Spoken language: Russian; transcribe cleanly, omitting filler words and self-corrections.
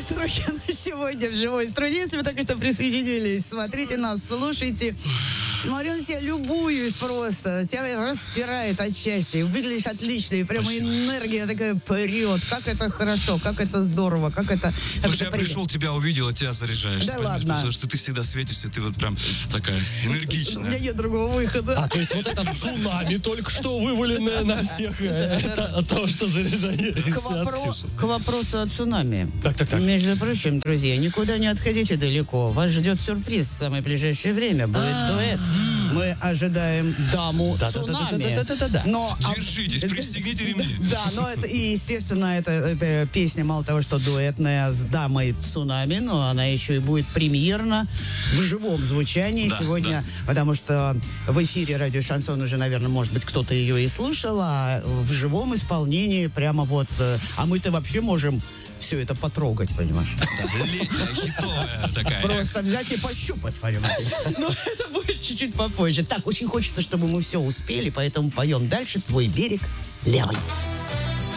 Трохина сегодня в живой студии. Если вы только что присоединились, смотрите нас, слушайте. Смотрю на тебя, любуюсь просто. Тебя распирает от счастья. Выглядишь отлично. И прямо энергия такая прет. Как это хорошо, как это здорово, как это... Слушай, я пришел, тебя увидел, а тебя заряжаешь. Да ладно. Потому что ты всегда светишься, ты вот прям такая энергичная. У меня нет другого выхода. То есть вот это цунами только что вываленное на всех. Это от того, что заряжание. К вопросу о цунами. Так. Между прочим, друзья, никуда не отходите далеко. Вас ждет сюрприз в самое ближайшее время. Будет дуэт. Мы ожидаем даму цунами. Да. Держитесь, пристегните ремни. Да, но это, и, естественно, эта песня мало того, что дуэтная с дамой цунами, но она еще и будет премьерна в живом звучании сегодня, потому что в эфире радио Шансон уже, наверное, может быть, кто-то ее и слышал, а в живом исполнении прямо вот... А мы-то вообще можем все это потрогать, понимаешь? Летняя, хитовая такая. Просто взять и пощупать, понимаешь? Но это будет чуть-чуть попозже. Так, очень хочется, чтобы мы все успели, поэтому поем дальше «Твой берег левый».